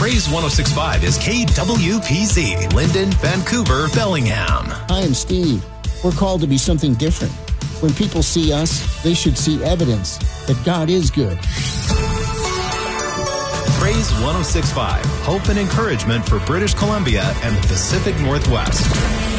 Praise 106.5 is KWPZ, Linden, Vancouver, Bellingham. I am Steve. We're called to be something different. When people see us, they should see evidence that God is good. Praise 106.5, hope and encouragement for British Columbia and the Pacific Northwest.